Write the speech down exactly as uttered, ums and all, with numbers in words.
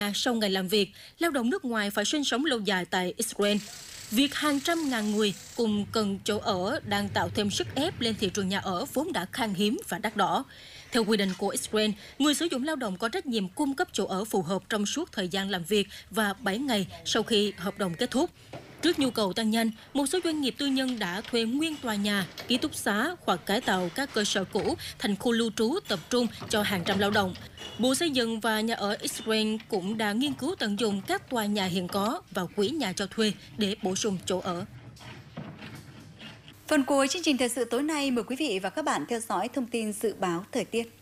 sau ngày làm việc, lao động nước ngoài phải sinh sống lâu dài tại Israel. Việc hàng trăm ngàn người cùng cần chỗ ở đang tạo thêm sức ép lên thị trường nhà ở vốn đã khan hiếm và đắt đỏ. Theo quy định của Israel, người sử dụng lao động có trách nhiệm cung cấp chỗ ở phù hợp trong suốt thời gian làm việc và bảy ngày sau khi hợp đồng kết thúc. Trước nhu cầu tăng nhanh, một số doanh nghiệp tư nhân đã thuê nguyên tòa nhà, ký túc xá hoặc cải tạo các cơ sở cũ thành khu lưu trú tập trung cho hàng trăm lao động. Bộ Xây dựng và Nhà ở Israel cũng đã nghiên cứu tận dụng các tòa nhà hiện có vào quỹ nhà cho thuê để bổ sung chỗ ở. Phần cuối chương trình thời sự tối nay, mời quý vị và các bạn theo dõi thông tin dự báo thời tiết.